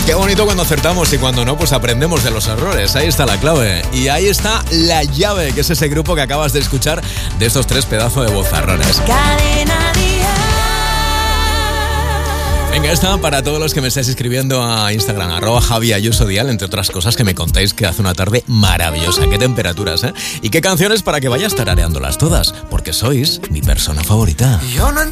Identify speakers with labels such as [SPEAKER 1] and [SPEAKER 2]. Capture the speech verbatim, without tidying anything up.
[SPEAKER 1] Qué bonito cuando acertamos y cuando no, pues aprendemos de los errores. Ahí está la clave. Y ahí está La Llave, que es ese grupo que acabas de escuchar de estos tres pedazos de vozarrones.
[SPEAKER 2] Cadena Dial.
[SPEAKER 1] Venga, esta para todos los que me estáis escribiendo a Instagram, arroba Javi Ayuso Dial, entre otras cosas que me contáis que hace una tarde maravillosa. Qué temperaturas, ¿eh? Y qué canciones para que vayas tarareándolas todas, porque sois mi persona favorita.
[SPEAKER 2] Yo no